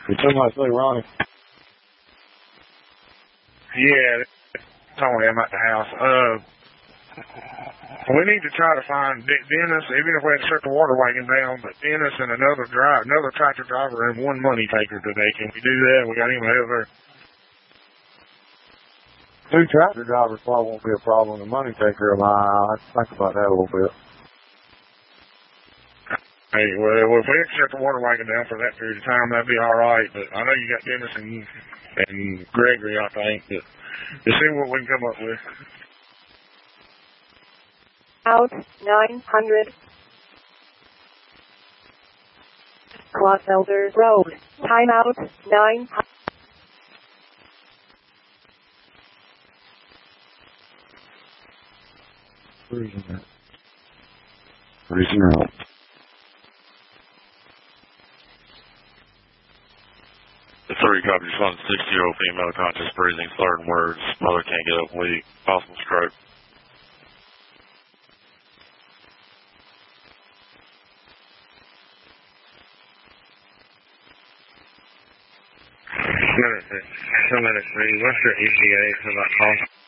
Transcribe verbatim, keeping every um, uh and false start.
Did somebody say Ronnie? Yeah, Tony, I'm at the house. Uh, we need to try to find De- Dennis, even if we had to shut the water wagon down, but Dennis and another driver, another tractor driver and one money taker today. Can we do that? We got him over. Two tractor drivers probably won't be a problem. The money taker, I have to think about that a little bit. Hey, well, if we had to shut the water wagon down for that period of time, that'd be all right. But I know you got Dennis and, and Gregory, I think. But let's see what we can come up with. Out nine hundred. Crosselder Road. Timeout nine hundred. Cruising out. Cruising out. The three copies on sixty-year-old female conscious breathing, slurred words. Mother can't get up weak. Possible stroke. Minute, two minutes, three. What's your E T A for that call?